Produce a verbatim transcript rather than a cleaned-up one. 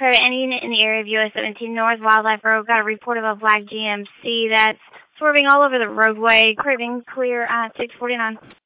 Private, any unit in the area of U S seventeen North Wildlife Road got a report of a black G M C that's swerving all over the roadway, craving clear at six forty-nine.